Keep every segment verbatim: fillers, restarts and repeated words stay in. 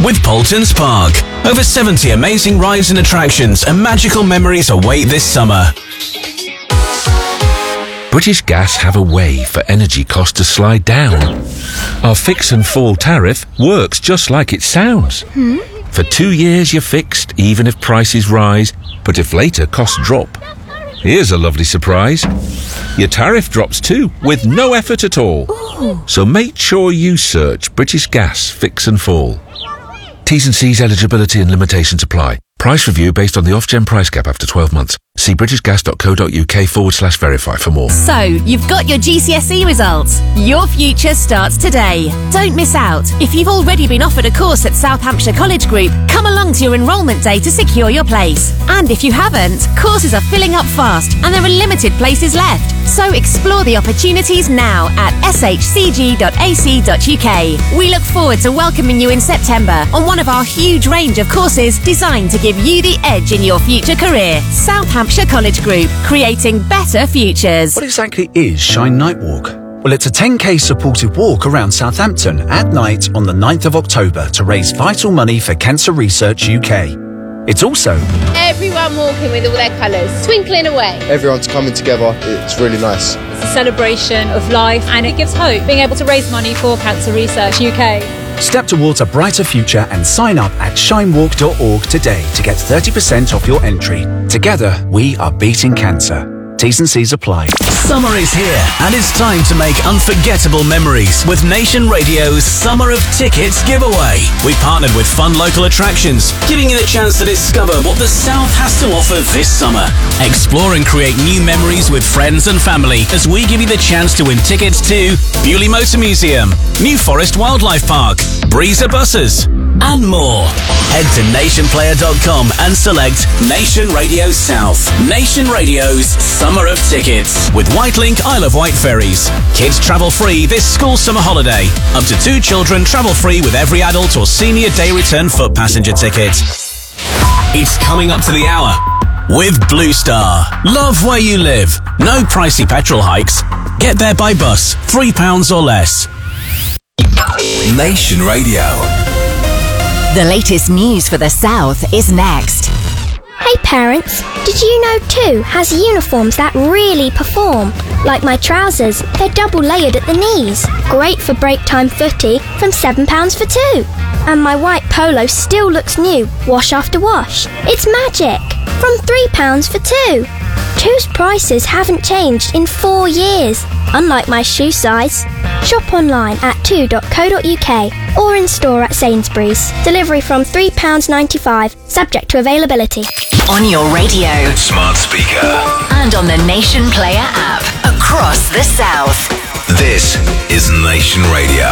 with Poultons Park. Over seventy amazing rides and attractions and magical memories await this summer. British Gas have a way for energy costs to slide down. Our fix and fall tariff works just like it sounds. Hmm? For two years you're fixed, even if prices rise, but if later costs drop. Here's a lovely surprise. Your tariff drops too, with no effort at all. Ooh. So make sure you search British Gas Fix and Fall. T's and C's, eligibility and limitations apply. Price review based on the off-gen price cap after twelve months. See britishgas.co.uk forward slash verify for more. So, you've got your G C S E results. Your future starts today. Don't miss out. If you've already been offered a course at South Hampshire College Group, come along to your enrolment day to secure your place. And if you haven't, courses are filling up fast and there are limited places left. So explore the opportunities now at s h c g dot a c dot u k. We look forward to welcoming you in September on one of our huge range of courses designed to give you the edge in your future career. South Hampshire College Group, creating better futures. What exactly is Shine Night Walk? Well, it's a ten k supported walk around Southampton at night on the ninth of October to raise vital money for Cancer Research U K. It's also everyone walking with all their colours, twinkling away. Everyone's coming together. It's really nice. It's a celebration of life and it gives hope, being able to raise money for Cancer Research U K. Step towards a brighter future and sign up at shine walk dot org today to get thirty percent off your entry. Together, we are beating cancer. T's and C's apply. Summer is here and it's time to make unforgettable memories with Nation Radio's Summer of Tickets giveaway. We partnered with fun local attractions, giving you the chance to discover what the South has to offer this summer. Explore and create new memories with friends and family as we give you the chance to win tickets to Bewley Motor Museum, New Forest Wildlife Park, Breezer Buses, and more. Head to nation player dot com and select Nation Radio South. Nation Radio's Summer of Tickets with Whitelink Isle of Wight ferries. Kids travel free this school summer holiday. Up to two children travel free with every adult or senior day return foot passenger ticket. It's coming up to the hour with Blue Star. Love where you live. No pricey petrol hikes. Get there by bus, three pounds or less. Nation Radio. The latest news for the South is next. Hey parents, did you know two has uniforms that really perform? Like my trousers, they're double layered at the knees. Great for break time footy from seven pounds for two. And my white polo still looks new, wash after wash. It's magic! From three pounds for two. Two's prices haven't changed in four years, unlike my shoe size. Shop online at two dot co dot u k or in store at Sainsbury's. Delivery from three pounds ninety-five, subject to availability. On your radio, Smart speaker. and on the Nation Player app across the South. This is Nation Radio.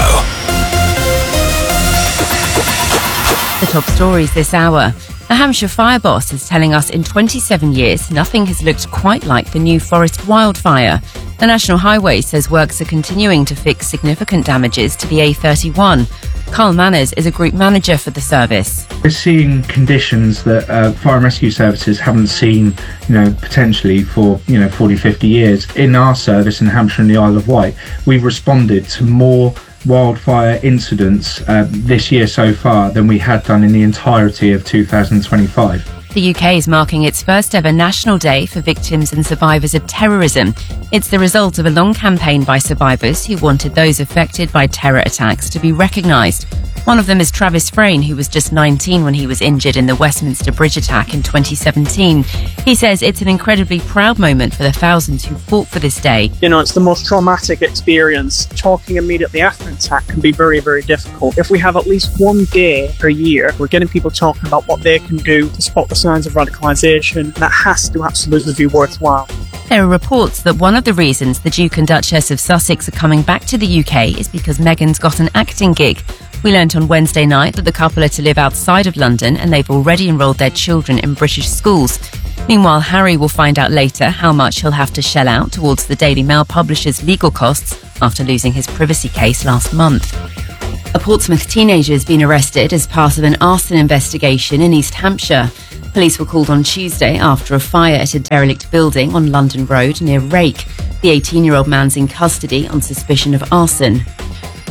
The top stories this hour. A Hampshire fire boss is telling us in twenty-seven years nothing has looked quite like the New Forest wildfire. The National Highway says works are continuing to fix significant damages to the A thirty-one. Carl Manners is a group manager for the service. We're seeing conditions that uh, fire and rescue services haven't seen, you know, potentially for, you know, forty, fifty years. In our service in Hampshire and the Isle of Wight, we've responded to more wildfire incidents uh, this year so far than we had done in the entirety of two thousand twenty-five. The U K is marking its first ever National Day for Victims and Survivors of Terrorism. It's the result of a long campaign by survivors who wanted those affected by terror attacks to be recognised. One of them is Travis Frayne, who was just nineteen when he was injured in the Westminster Bridge attack in twenty seventeen. He says it's an incredibly proud moment for the thousands who fought for this day. You know, it's the most traumatic experience. Talking immediately after an attack can be very, very difficult. If we have at least one day per year, we're getting people talking about what they can do to spot the signs of radicalisation. That has to absolutely be worthwhile. There are reports that one of the reasons the Duke and Duchess of Sussex are coming back to the U K is because Meghan's got an acting gig. We learnt on Wednesday night that the couple are to live outside of London and they've already enrolled their children in British schools. Meanwhile, Harry will find out later how much he'll have to shell out towards the Daily Mail publisher's legal costs after losing his privacy case last month. A Portsmouth teenager has been arrested as part of an arson investigation in East Hampshire. Police were called on Tuesday after a fire at a derelict building on London Road near Rake. The eighteen-year-old man's in custody on suspicion of arson.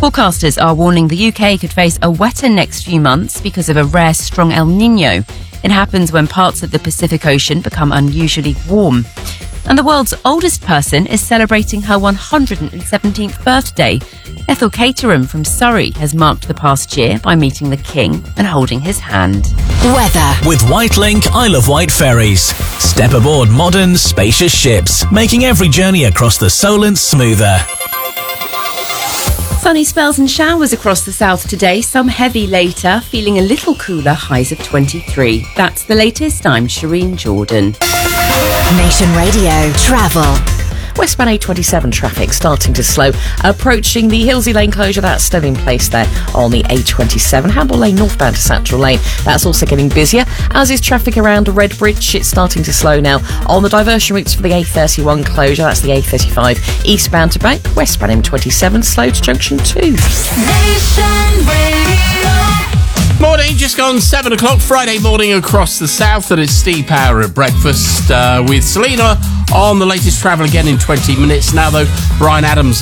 Forecasters are warning the U K could face a wetter next few months because of a rare strong El Niño. It happens when parts of the Pacific Ocean become unusually warm. And the world's oldest person is celebrating her one hundred seventeenth birthday. Ethel Caterham from Surrey has marked the past year by meeting the King and holding his hand. Weather. With Whitelink Isle of Wight ferries. Step aboard modern, spacious ships, making every journey across the Solent smoother. Sunny spells and showers across the south today, some heavy later, feeling a little cooler, highs of twenty-three. That's the latest. I'm Shireen Jordan. Nation Radio Travel. Westbound A twenty-seven traffic starting to slow, approaching the Hillsey Lane closure. That's still in place there on the A twenty-seven. Hamble Lane northbound to Satchel Lane, that's also getting busier, as is traffic around Redbridge. It's starting to slow now on the diversion routes for the A thirty-one closure. That's the A thirty-five eastbound to Bank. Westbound M twenty-seven slow to Junction two. Nation Radio. Morning, just gone seven o'clock, Friday morning across the south, and it's Steve Power at breakfast uh, with Selena on the latest travel again in twenty minutes. Now, though, Brian Adams